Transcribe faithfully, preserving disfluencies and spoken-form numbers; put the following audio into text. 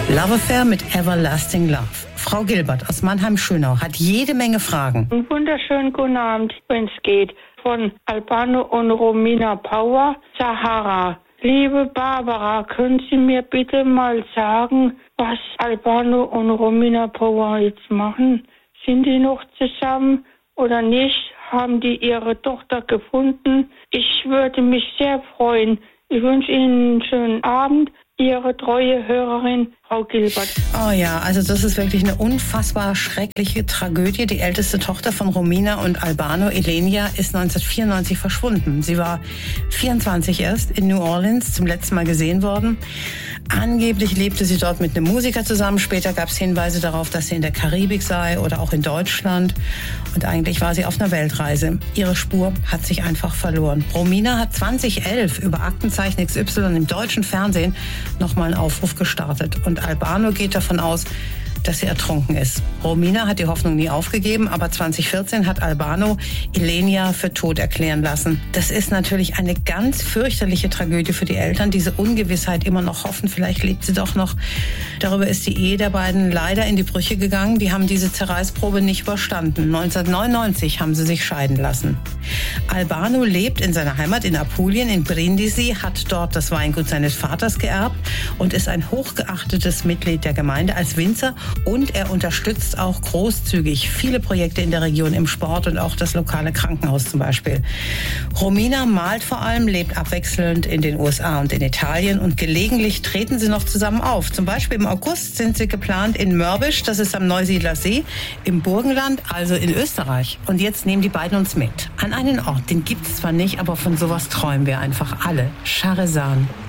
Love Affair mit Everlasting Love. Frau Gilbert aus Mannheim-Schönau hat jede Menge Fragen. Einen wunderschönen guten Abend, wenn es geht. Von Albano und Romina Power, Sahara. Liebe Barbara, können Sie mir bitte mal sagen, was Albano und Romina Power jetzt machen? Sind die noch zusammen oder nicht? Haben die ihre Tochter gefunden? Ich würde mich sehr freuen. Ich wünsche Ihnen einen schönen Abend. Ihre treue Hörerin, Frau Gilbert. Oh ja, also das ist wirklich eine unfassbar schreckliche Tragödie. Die älteste Tochter von Romina und Albano, Elenia, ist neunzehnhundertvierundneunzig verschwunden. Sie war vierundzwanzig erst in New Orleans zum letzten Mal gesehen worden. Angeblich lebte sie dort mit einem Musiker zusammen. Später gab es Hinweise darauf, dass sie in der Karibik sei oder auch in Deutschland. Und eigentlich war sie auf einer Weltreise. Ihre Spur hat sich einfach verloren. Romina hat zweitausendelf über Aktenzeichen X Y im deutschen Fernsehen nochmal einen Aufruf gestartet. Und Albano geht davon aus, dass sie ertrunken ist. Romina hat die Hoffnung nie aufgegeben, aber zweitausendvierzehn hat Albano Elenia für tot erklären lassen. Das ist natürlich eine ganz fürchterliche Tragödie für die Eltern, diese Ungewissheit immer noch hoffen, vielleicht lebt sie doch noch. Darüber ist die Ehe der beiden leider in die Brüche gegangen. Die haben diese Zerreißprobe nicht überstanden. neunzehnhundertneunundneunzig haben sie sich scheiden lassen. Albano lebt in seiner Heimat in Apulien, in Brindisi, hat dort das Weingut seines Vaters geerbt und ist ein hochgeachtetes Mitglied der Gemeinde als Winzer. Und er unterstützt auch großzügig viele Projekte in der Region im Sport und auch das lokale Krankenhaus zum Beispiel. Romina malt vor allem, lebt abwechselnd in den U S A und in Italien und gelegentlich treten sie noch zusammen auf. Zum Beispiel im August sind sie geplant in Mörbisch, das ist am Neusiedler See, im Burgenland, also in Österreich. Und jetzt nehmen die beiden uns mit an einen Ort, den gibt es zwar nicht, aber von sowas träumen wir einfach alle. Scharresan.